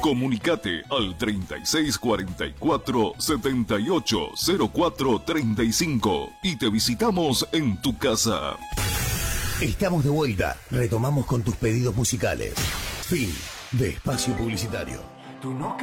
Comunicate al 3644-780435 y te visitamos en tu casa. Estamos de vuelta. Retomamos con tus pedidos musicales. Fin de espacio publicitario.